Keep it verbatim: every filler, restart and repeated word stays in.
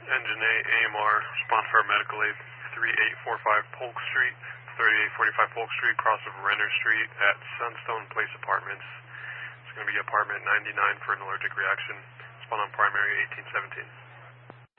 Engine A, A M R, respond for medical aid, thirty-eight forty-five Polk Street, thirty-eight forty-five Polk Street, cross of Renner Street at Sunstone Place Apartments. It's going to be apartment ninety-nine for an allergic reaction. Respond on primary eighteen seventeen.